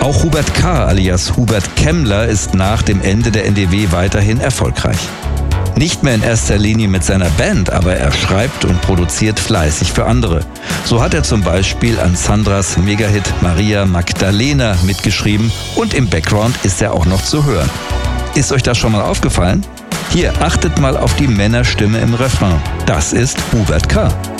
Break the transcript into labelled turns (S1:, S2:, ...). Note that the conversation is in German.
S1: Auch Hubert K. alias Hubert Kemmler ist nach dem Ende der NDW weiterhin erfolgreich. Nicht mehr in erster Linie mit seiner Band, aber er schreibt und produziert fleißig für andere. So hat er zum Beispiel an Sandras Megahit Maria Magdalena mitgeschrieben und im Background ist er auch noch zu hören. Ist euch das schon mal aufgefallen? Hier, achtet mal auf die Männerstimme im Refrain. Das ist Hubert K.